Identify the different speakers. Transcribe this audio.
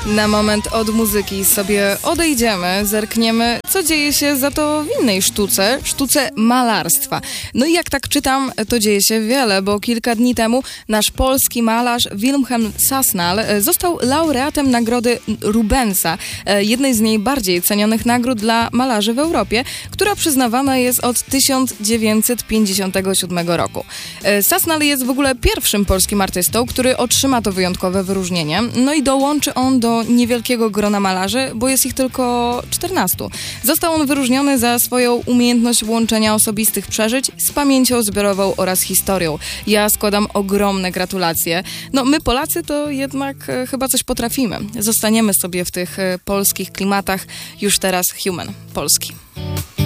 Speaker 1: Na moment od muzyki sobie odejdziemy, zerkniemy, co dzieje się za to w innej sztuce malarstwa. No i jak tak czytam, to dzieje się wiele, bo kilka dni temu nasz polski malarz Wilhelm Sassnal został laureatem nagrody Rubensa, jednej z najbardziej cenionych nagród dla malarzy w Europie, która przyznawana jest od 1957 roku. Sassnal jest w ogóle pierwszym polskim artystą, który otrzyma to wyjątkowe wyróżnienie. No i dołączy on do niewielkiego grona malarzy, bo jest ich tylko 14. Został on wyróżniony za swoją umiejętność łączenia osobistych przeżyć z pamięcią zbiorową oraz historią. Ja składam ogromne gratulacje. No my Polacy to jednak chyba coś potrafimy. Zostaniemy sobie w tych polskich klimatach. Już teraz Human, polski.